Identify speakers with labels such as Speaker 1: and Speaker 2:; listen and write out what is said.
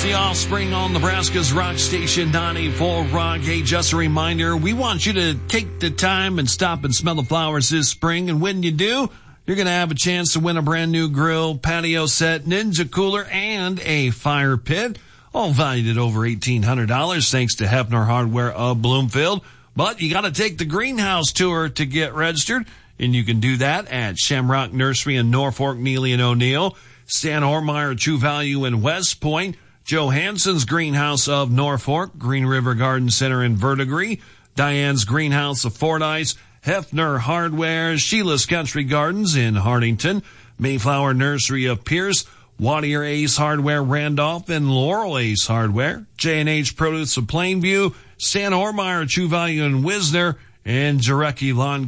Speaker 1: The Offspring on Nebraska's Rock Station 94 Rock. Hey, just a reminder, we want you to take the time and stop and smell the flowers this spring. And when you do, you're going to have a chance to win a brand new grill, patio set, Ninja cooler, and a fire pit. All valued at over $1,800 thanks to Hefner Hardware of Bloomfield. But you got to take the greenhouse tour to get registered. And you can do that at Shamrock Nursery in Norfolk, Neely and O'Neill, Stan Ormeyer True Value in West Point, Johansson's Greenhouse of Norfolk, Green River Garden Center in Verdigris, Diane's Greenhouse of Fordyce, Hefner Hardware, Sheila's Country Gardens in Hartington, Mayflower Nursery of Pierce, Wattier Ace Hardware Randolph, and Laurel Ace Hardware, J&H Produce of Plainview, Stan Ormeyer True Value in Wisner, and Jarecki Lawn